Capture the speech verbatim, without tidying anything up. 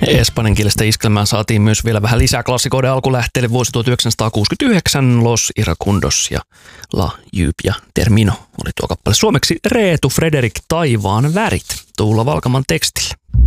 Espanjankielistä iskelmää saatiin myös vielä vähän lisää klassikoiden alkulähteelle. Vuosi tuhatyhdeksänsataakuusikymmentäyhdeksän, Los Iracundos ja La Lluvia Termino oli tuo kappale. Suomeksi Reetu Frederik Taivaan värit Tuula Valkaman tekstillä.